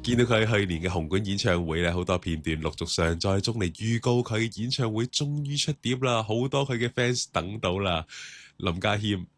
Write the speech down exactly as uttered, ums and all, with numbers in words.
見到佢去年嘅紅館演唱會咧，好多片段陸續上載中嚟預告佢嘅演唱會終於出碟啦，好多佢嘅 fans 等到啦。林家謙